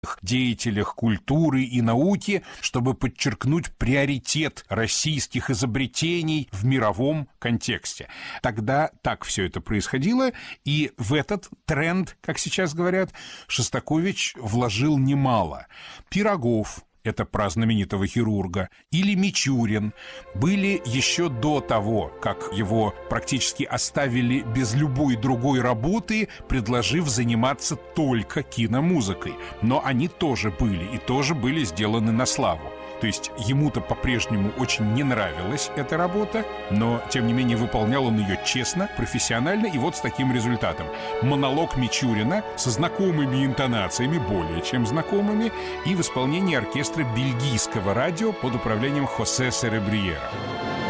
деятелях культуры и науки, чтобы подчеркнуть приоритет российских изобретений в мировом контексте. Тогда так все это происходило, и в этот тренд, как сейчас говорят, Шостакович вложил немало. Пирогов, это про знаменитого хирурга, или Мичурин были еще до того, как его практически оставили без любой другой работы, предложив заниматься только киномузыкой. Но они тоже были, и тоже были сделаны на славу. То есть ему-то по-прежнему очень не нравилась эта работа, но, тем не менее, выполнял он ее честно, профессионально и вот с таким результатом. Монолог Мичурина со знакомыми интонациями, более чем знакомыми, и в исполнении оркестра бельгийского радио под управлением Хосе Серебриера.